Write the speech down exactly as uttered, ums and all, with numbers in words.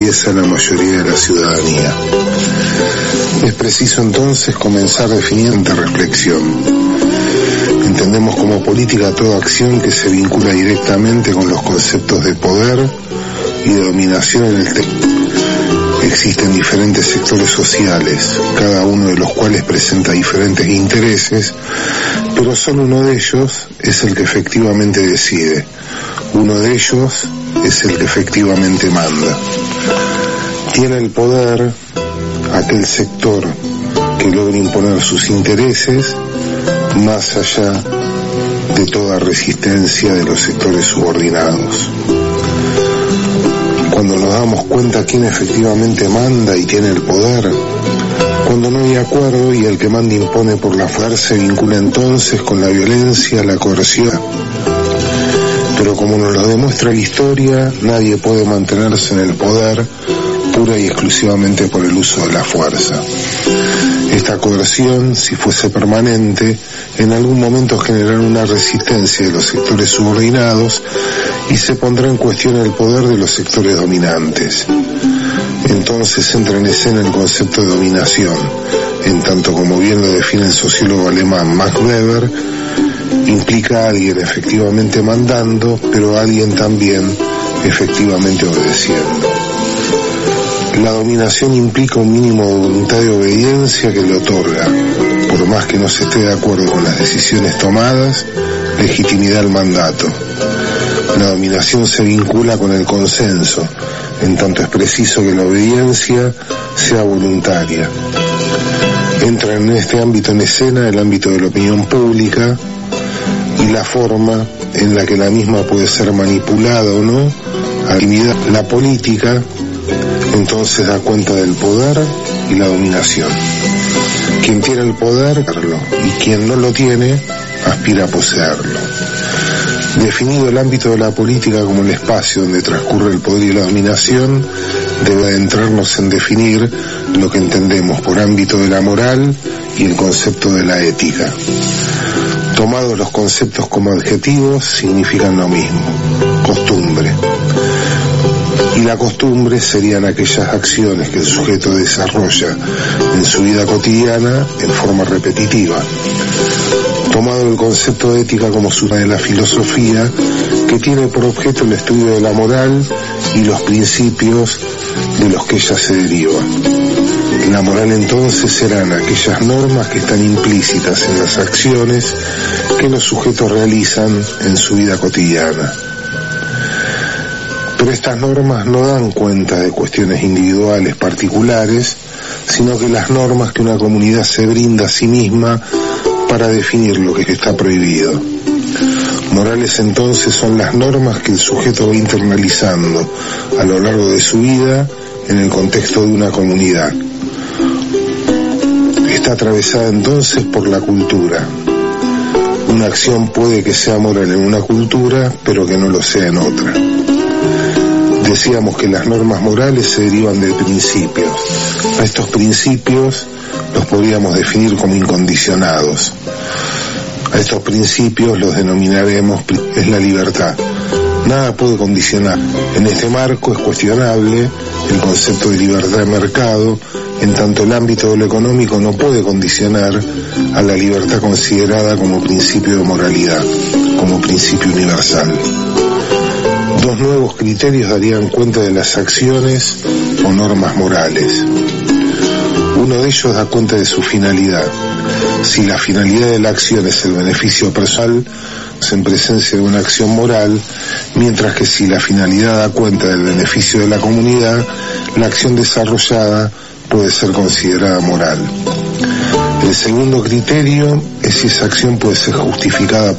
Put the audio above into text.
atraviesa la mayoría de la ciudadanía. Es preciso entonces comenzar definiendo reflexión. Entendemos como política toda acción que se vincula directamente con los conceptos de poder y de dominación en el texto. Existen diferentes sectores sociales, cada uno de los cuales presenta diferentes intereses, pero solo uno de ellos es el que efectivamente decide. Uno de ellos es el que efectivamente manda. Tiene el poder aquel sector que logra imponer sus intereses más allá de toda resistencia de los sectores subordinados. Cuando nos damos cuenta quién efectivamente manda y tiene el poder, cuando no hay acuerdo y el que manda impone por la fuerza, se vincula entonces con la violencia, la coerción. Pero como nos lo demuestra la historia, nadie puede mantenerse en el poder pura y exclusivamente por el uso de la fuerza. Esta coerción, si fuese permanente, en algún momento generará una resistencia de los sectores subordinados y se pondrá en cuestión el poder de los sectores dominantes. Entonces entra en escena el concepto de dominación, en tanto como bien lo define el sociólogo alemán Max Weber, implica a alguien efectivamente mandando, pero a alguien también efectivamente obedeciendo. La dominación implica un mínimo de voluntad de obediencia que le otorga, por más que no se esté de acuerdo con las decisiones tomadas, legitimidad al mandato. La dominación se vincula con el consenso, en tanto es preciso que la obediencia sea voluntaria. Entra en este ámbito en escena el ámbito de la opinión pública y la forma en la que la misma puede ser manipulada o no. La política entonces da cuenta del poder y la dominación. Quien tiene el poder, y quien no lo tiene, aspira a poseerlo. Definido el ámbito de la política como el espacio donde transcurre el poder y la dominación, debe adentrarnos en definir lo que entendemos por ámbito de la moral y el concepto de la ética. Tomados los conceptos como adjetivos, significan lo mismo: costumbre. Y la costumbre serían aquellas acciones que el sujeto desarrolla en su vida cotidiana en forma repetitiva. Tomado el concepto de ética como su de la filosofía, que tiene por objeto el estudio de la moral y los principios de los que ella se deriva. La moral entonces serán aquellas normas que están implícitas en las acciones que los sujetos realizan en su vida cotidiana. Pero estas normas no dan cuenta de cuestiones individuales particulares, sino que las normas que una comunidad se brinda a sí misma para definir lo que está prohibido. Morales entonces son las normas que el sujeto va internalizando a lo largo de su vida en el contexto de una comunidad. Está atravesada entonces por la cultura. Una acción puede que sea moral en una cultura, pero que no lo sea en otra. Decíamos que las normas morales se derivan de principios. A estos principios los podríamos definir como incondicionados. A estos principios los denominaremos es la libertad. Nada puede condicionar. En este marco es cuestionable el concepto de libertad de mercado, en tanto el ámbito de lo económico no puede condicionar a la libertad considerada como principio de moralidad, como principio universal. Dos nuevos criterios darían cuenta de las acciones o normas morales. Uno de ellos da cuenta de su finalidad. Si la finalidad de la acción es el beneficio personal, se en presencia de una acción moral, mientras que si la finalidad da cuenta del beneficio de la comunidad, la acción desarrollada puede ser considerada moral. El segundo criterio es si esa acción puede ser justificada